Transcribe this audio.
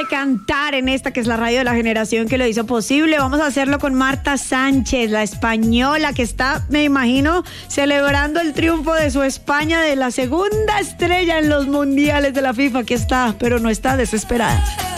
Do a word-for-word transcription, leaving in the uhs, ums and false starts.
de cantar en esta que es la radio de la generación que lo hizo posible. Vamos a hacerlo con Marta Sánchez, la española que está, me imagino, celebrando el triunfo de su España de la segunda estrella en los mundiales de la FIFA, que está, pero no está desesperada.